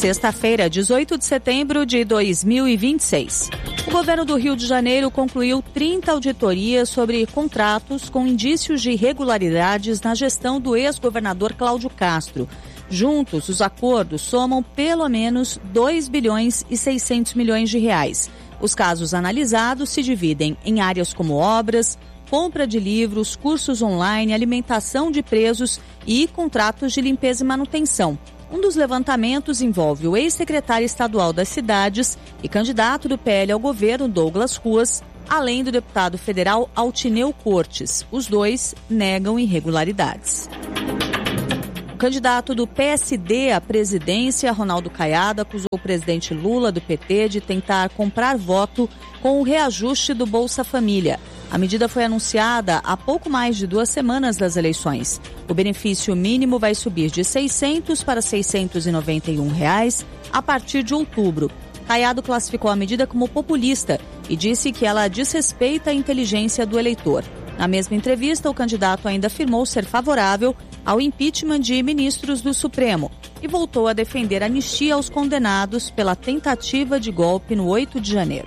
Sexta-feira, 18 de setembro de 2026. O governo do Rio de Janeiro concluiu 30 auditorias sobre contratos com indícios de irregularidades na gestão do ex-governador Cláudio Castro. Juntos, os acordos somam pelo menos 2 bilhões e 600 milhões de reais. Os casos analisados se dividem em áreas como obras, compra de livros, cursos online, alimentação de presos e contratos de limpeza e manutenção. Um dos levantamentos envolve o ex-secretário estadual das cidades e candidato do PL ao governo, Douglas Ruas, além do deputado federal Altineu Cortes. Os dois negam irregularidades. O candidato do PSD à presidência, Ronaldo Caiado, acusou o presidente Lula, do PT, de tentar comprar voto com o reajuste do Bolsa Família. A medida foi anunciada há pouco mais de 2 semanas das eleições. O benefício mínimo vai subir de R$ 600 para R$ 691 reais a partir de outubro. Caiado classificou a medida como populista e disse que ela desrespeita a inteligência do eleitor. Na mesma entrevista, o candidato ainda afirmou ser favorável ao impeachment de ministros do Supremo e voltou a defender a anistia aos condenados pela tentativa de golpe no 8 de janeiro.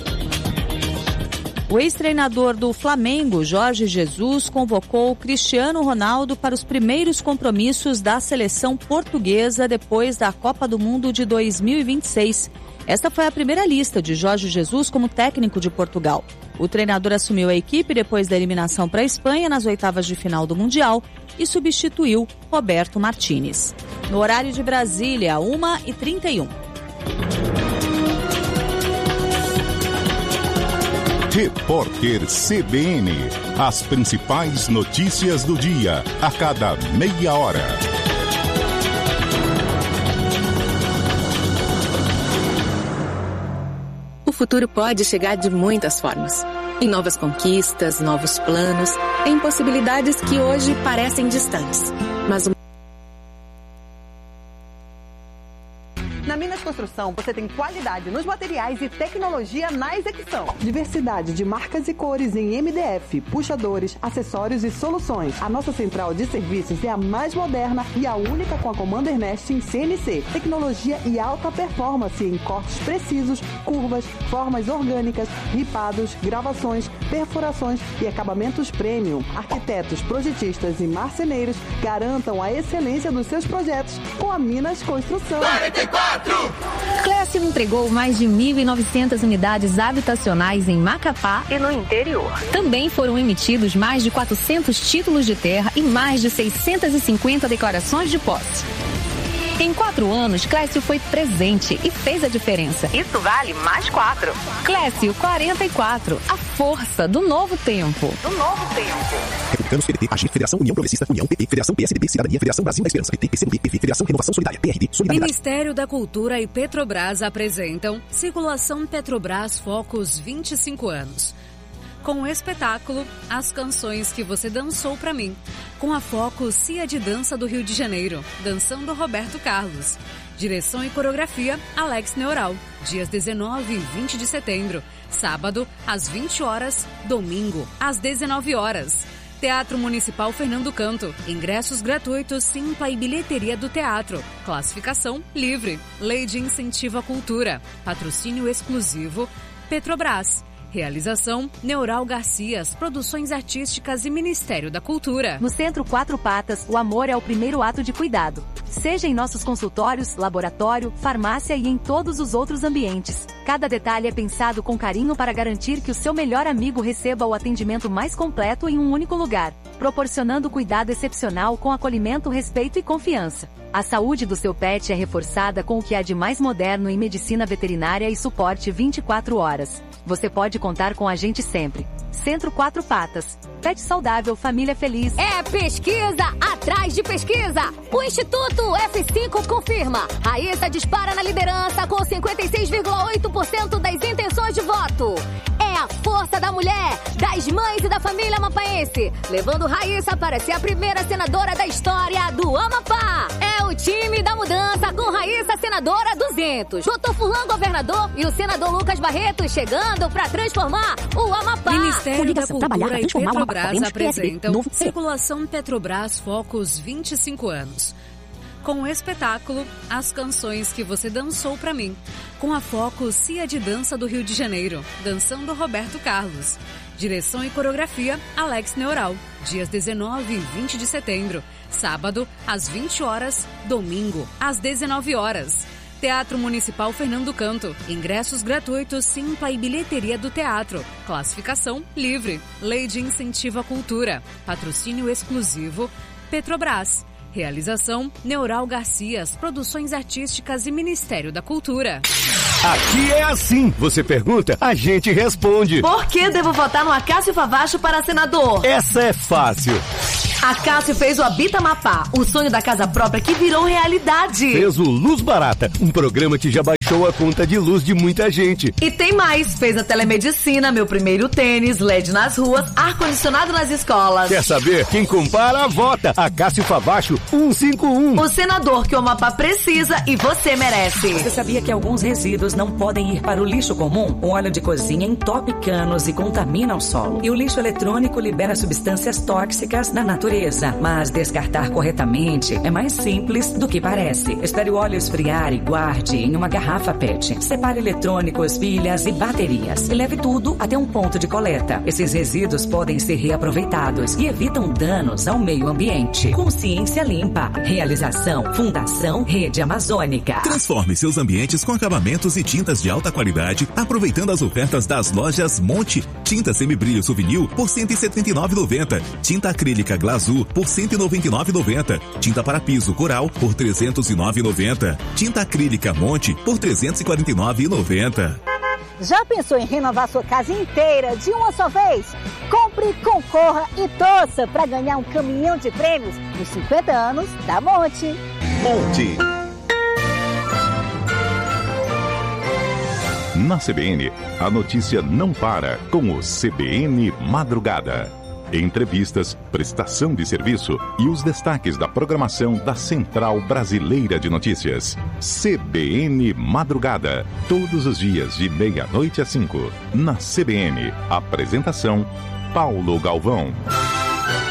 O ex-treinador do Flamengo, Jorge Jesus, convocou Cristiano Ronaldo para os primeiros compromissos da seleção portuguesa depois da Copa do Mundo de 2026. Esta foi a primeira lista de Jorge Jesus como técnico de Portugal. O treinador assumiu a equipe depois da eliminação para a Espanha nas oitavas de final do Mundial e substituiu Roberto Martínez. No horário de Brasília, 1h31. Repórter CBN. As principais notícias do dia, a cada meia hora. O futuro pode chegar de muitas formas. Em novas conquistas, novos planos, em possibilidades que hoje parecem distantes. Mas Na Minas Construção, você tem qualidade nos materiais e tecnologia na execução. Diversidade de marcas e cores em MDF, puxadores, acessórios e soluções. A nossa central de serviços é a mais moderna e a única com a Commander Nest em CNC. Tecnologia e alta performance em cortes precisos, curvas, formas orgânicas, ripados, gravações, perfurações e acabamentos premium. Arquitetos, projetistas e marceneiros garantam a excelência dos seus projetos com a Minas Construção. 44! Clécio entregou mais de 1.900 unidades habitacionais em Macapá e no interior. Também foram emitidos mais de 400 títulos de terra e mais de 650 declarações de posse. Em 4 anos, Clécio foi presente e fez a diferença. Isso vale mais 4. Clécio 44, a força do novo tempo. Republicanos, PDT, AGir, Federação União Progressista, União, PT, Federação PSDB, Cidadania, Federação Brasil da Esperança, PT, PCdoB, PV, Federação Renovação Solidária, PRD, Solidariedade. Ministério da Cultura e Petrobras apresentam Circulação Petrobras Focus 25 anos. Com o espetáculo As Canções que Você Dançou Pra Mim, com a Focus Cia de Dança do Rio de Janeiro, dançando Roberto Carlos. Direção e coreografia Alex Neural, dias 19 e 20 de setembro, sábado às 20 horas, domingo às 19 horas. Teatro Municipal Fernando Canto, ingressos gratuitos, Simpla e bilheteria do teatro. Classificação livre, Lei de Incentivo à Cultura, patrocínio exclusivo Petrobras. Realização Neural Garcias, Produções Artísticas e Ministério da Cultura. No Centro Quatro Patas, o amor é o primeiro ato de cuidado. Seja em nossos consultórios, laboratório, farmácia e em todos os outros ambientes. Cada detalhe é pensado com carinho para garantir que o seu melhor amigo receba o atendimento mais completo em um único lugar, proporcionando cuidado excepcional com acolhimento, respeito e confiança. A saúde do seu pet é reforçada com o que há de mais moderno em medicina veterinária e suporte 24 horas. Você pode contar com a gente sempre. Centro Quatro Patas. Pet saudável, família feliz. É pesquisa atrás de pesquisa. O Instituto F5 confirma. Raíssa dispara na liderança com 56,8% das intenções de voto. É a força da mulher, das mães e da família amapaense, levando Raíssa para ser a primeira senadora da história do Amapá. É o time da mudança com Raíssa, senadora 200. Doutor Furlan, governador, e o senador Lucas Barreto chegando para transformar o Amapá. Ministério da Cultura e Petrobras apresentam Circulação Petrobras Focus 25 anos. Com o espetáculo As Canções que Você Dançou Pra Mim, com a Focus Cia de Dança do Rio de Janeiro, dançando Roberto Carlos. Direção e coreografia Alex Neural, dias 19 e 20 de setembro, sábado às 20 horas, domingo às 19 horas. Teatro Municipal Fernando Canto. Ingressos gratuitos, Simpla e bilheteria do teatro. Classificação livre. Lei de Incentivo à Cultura. Patrocínio exclusivo Petrobras. Realização Neural Garcias, Produções Artísticas e Ministério da Cultura. Aqui é assim. Você pergunta, a gente responde. Por que devo votar no Acácio Favacho para senador? Essa é fácil. Acácio fez o Habita Amapá, o sonho da casa própria que virou realidade. Fez o Luz Barata, um programa que já baixou a conta de luz de muita gente. E tem mais, fez a telemedicina, meu primeiro tênis, LED nas ruas, ar-condicionado nas escolas. Quer saber? Quem compara, vota. Acácio Favacho 151. O senador que o Amapá precisa e você merece. Você sabia que alguns resíduos não podem ir para o lixo comum? O óleo de cozinha entope canos e contamina o solo. E o lixo eletrônico libera substâncias tóxicas na natureza. Mas descartar corretamente é mais simples do que parece. Espere o óleo esfriar e guarde em uma garrafa PET. Separe eletrônicos, pilhas e baterias. E leve tudo até um ponto de coleta. Esses resíduos podem ser reaproveitados e evitam danos ao meio ambiente. Consciência Limpa. Realização Fundação Rede Amazônica. Transforme seus ambientes com acabamentos e tintas de alta qualidade, aproveitando as ofertas das lojas Monte. Tinta semibrilho Souvenir por R$ 179,90. Tinta acrílica Glazur por R$ 199,90. Tinta para piso Coral por R$ 309,90. Tinta acrílica Monte por R$ 349,90. Já pensou em renovar sua casa inteira de uma só vez? Compre, concorra e torça para ganhar um caminhão de prêmios nos 50 anos da Monte. Monte. Na CBN, a notícia não para com o CBN Madrugada. Entrevistas, prestação de serviço e os destaques da programação da Central Brasileira de Notícias. CBN Madrugada. Todos os dias de 00:30 às 5. Na CBN. Apresentação: Paulo Galvão.